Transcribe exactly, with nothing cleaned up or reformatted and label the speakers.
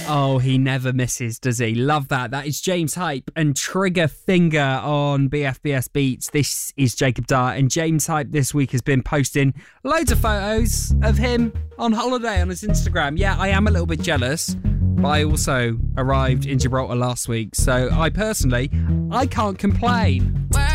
Speaker 1: Oh, he never misses, does he? Love that. That is James Hype and Trigger Finger on B F B S Beats. This is Jacob Dart, and James Hype this week has been posting loads of photos of him on holiday on his Instagram. Yeah, I am a little bit jealous, but I also arrived in Gibraltar last week, so I personally, I can't complain.